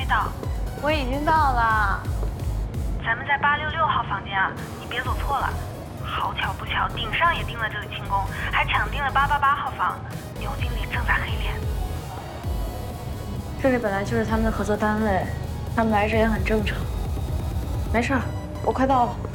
到？ 我已经到了。 咱们在866号房间啊，你别走错了。好巧不巧，顶上也订了这个清宫，还抢订了888号房。牛经理正在黑脸。 这里本来就是他们的合作单位，他们来这也很正常。没事儿，我快到了。